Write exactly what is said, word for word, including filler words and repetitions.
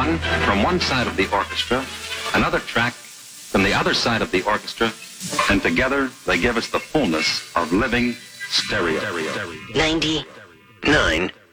song from one side of the orchestra, another track from the other side of the orchestra, and together they give us the fullness of living stereo. ninety-nine